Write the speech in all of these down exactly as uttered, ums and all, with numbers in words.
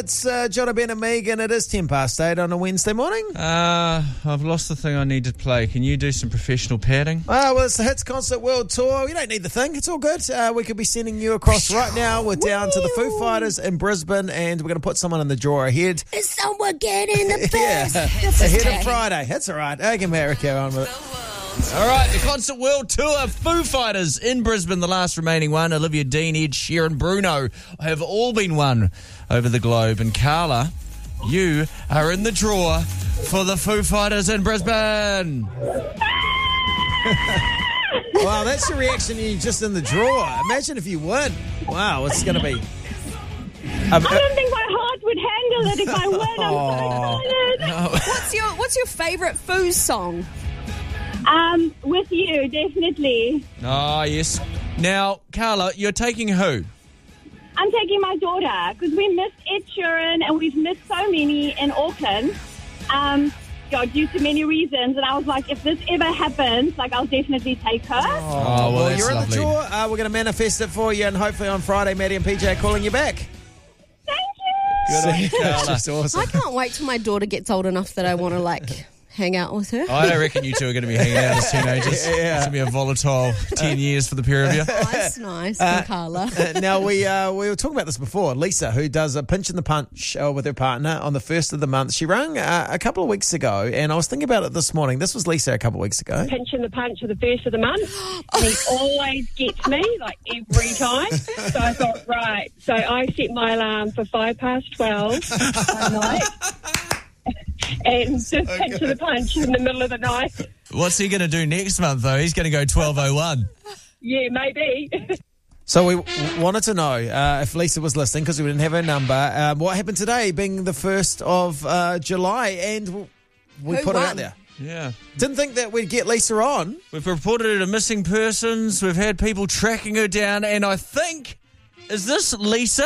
It's uh, Jono, Ben and Megan. It is ten past eight on a Wednesday morning. Uh, I've lost the thing I need to play. Can you do some professional padding? Uh, well, it's the Hits Concert World Tour. You don't need the thing. It's all good. Uh, we could be sending you across right now. We're down to the Foo Fighters in Brisbane, and we're going to put someone in the draw ahead. Is someone getting the Yeah, best? ahead of Friday. That's all right. I can carry on with it. All right, the Concert World Tour, Foo Fighters in Brisbane, the last remaining one. Olivia Dean, Ed Sheeran, Bruno have all been won over the globe. And Carla, you are in the draw for the Foo Fighters in Brisbane. Wow, that's your reaction. You're just in the draw. Imagine if you win. Wow, it's going to be... Um, I don't think my heart would handle it if I win. I'm so excited. What's your What's your favourite Foos song? Um, with you, definitely. Oh, yes. Now, Carla, you're taking who? I'm taking my daughter because we missed Ed Sheeran and we've missed so many in Auckland. Um, God, due to many reasons, and I was like, if this ever happens, like I'll definitely take her. Oh, well, well, that's you're in lovely. the draw. Uh, we're going to manifest it for you, and hopefully on Friday, Maddie and P J are calling you back. Thank you. Good on you, That's Carla. just awesome. I can't wait till my daughter gets old enough that I want to like hang out with her. I don't reckon you two are going to be hanging out as teenagers. Yeah. It's going to be a volatile ten years for the pair of you. Nice, nice, from Carla. Uh, now, we uh, we were talking about this before. Lisa, who does a pinch in the punch uh, with her partner on the first of the month, she rang uh, a couple of weeks ago, and I was thinking about it this morning. This was Lisa a couple of weeks ago. Pinch in the punch for the first of the month. And he always gets me, like every time. So I thought, right. So I set my alarm for five past twelve at night. And just pinch in the punch in the middle of the night. What's he going to do next month, though? He's going to go twelve oh one. Yeah, maybe. So we w- wanted to know uh, if Lisa was listening because we didn't have her number. Um, what happened today, being the first of uh, July, and w- we Who put it won? out there. Yeah. Didn't think that we'd get Lisa on. We've reported her to missing persons. We've had people tracking her down. And I think, is this Lisa?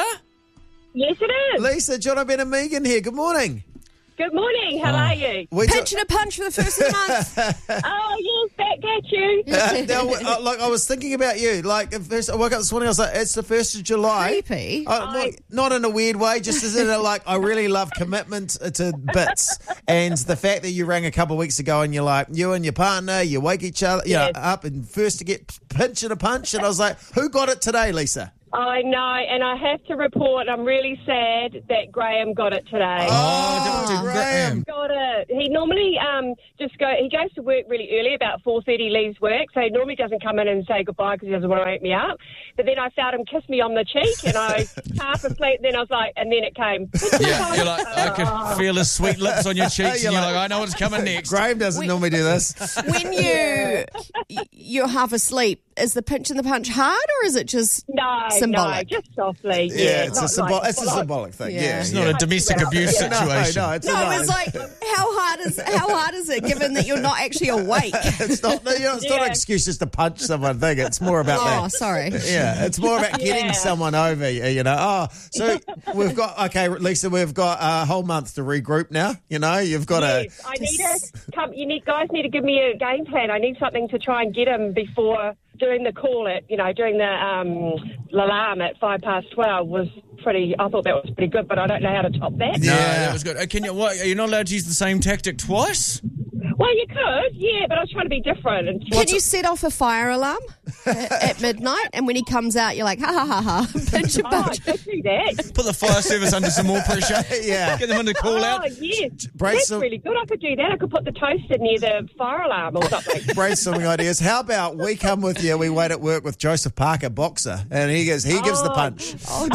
Yes, it is. Lisa, Jono, Ben and Megan here. Good morning. Good morning. How are you? We Pinch and a punch for the first of the month. Oh, yes, back at you. Uh, now, uh, like I was thinking about you. Like, at first, I woke up this morning. I was like, "It's the first of July." Creepy. Uh, not, not in a weird way, just as in a, like I really love commitment to bits, and the fact that you rang a couple of weeks ago and you're like, you and your partner, you wake each other, you know, Yes. up and first to get pinch and a punch, and I was like, who got it today, Lisa? I know, and I have to report, I'm really sad that Graham got it today. Oh, Graham. Got it. He normally um, just go. He goes to work really early, about four thirty. Leaves work, so he normally doesn't come in and say goodbye because he doesn't want to wake me up. But then I felt him kiss me on the cheek, and I half asleep. Then I was like, and then it came. Yeah. You're like, I could feel his sweet lips on your cheeks. You're and you're like- like, I know what's coming next. Graham doesn't normally do this. When you you're half asleep, is the pinch and the punch hard, or is it just No, symbolic? no, just softly. Yeah, Yeah, it's a not symbol. like- It's a like- symbolic thing. Yeah. Yeah, It's Not a domestic abuse no, situation. no, it's No, not. it's like how hard is how hard is it given that you're not actually awake? It's not. You know, it's not an Yeah. excuse just to punch someone. Thing. It's more about Oh, that. sorry. Yeah, it's more about getting Yeah. someone over, you know. Oh, so we've got, okay, Lisa, we've got a whole month to regroup now, you know. You've got Yes, I need to come. You need guys need to give me a game plan. I need something to try and get him before doing the call at you know during the um, alarm at five past twelve was pretty. I thought that was pretty good, but I don't know how to top that. No, Yeah. that was good. Uh, Can you? What, are you not allowed to use the same tactic twice? Well, you could, yeah, but I was trying to be different. And Can you set off a fire alarm at, at midnight, and when he comes out, you're like, ha ha ha ha, pinch a oh, I punch. could do that. Put the fire service under some more pressure. Yeah. Get them under call Oh, out. yes. Brace That's some- really good. I could do that. I could put the toaster near the fire alarm or something. brainstorming ideas. How about we come with you? We wait at work with Joseph Parker, boxer, and he gives he gives the Oh. punch. Oh,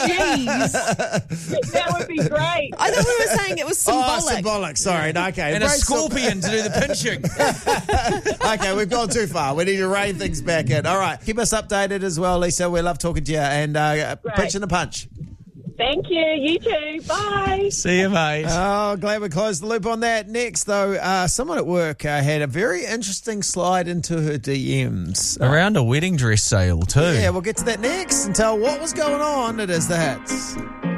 jeez. That would be great. I thought we were saying it was symbolic. Oh, symbolic. Sorry, no, okay. And a Brainstorm- scorpion to do the pinching. Okay, we've gone too far. We need to rein things back in. All right, keep us updated as well, Lisa. We love talking to you, and uh, Great. pinch and a punch. Thank you. You too. Bye. See you, mate. Oh, glad we closed the loop on that. Next, though, uh, someone at work uh, had a very interesting slide into her D Ms. Around a wedding dress sale, too. Yeah, we'll get to that next and tell what was going on. It is the Hits.